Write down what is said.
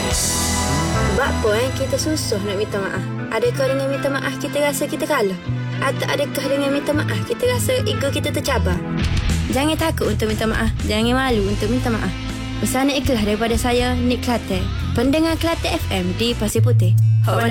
Sebab apa kita susah nak minta maaf? Adakah dengan minta maaf kita rasa kita kalah? Atau adakah dengan minta maaf kita rasa ego kita tercabar? Jangan takut untuk minta maaf. Jangan malu untuk minta maaf. Pesan ikhlas daripada saya, Nick Klater, pendengar Klater FM di Pasir Putih.